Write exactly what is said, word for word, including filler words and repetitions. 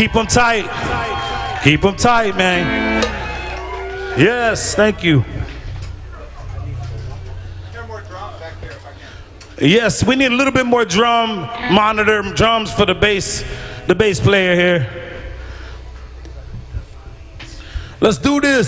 Keep them tight. Keep them tight, man. Yes, thank you. Yes, we need a little bit more drum monitor, drums for the bass, the bass player here. Let's do this.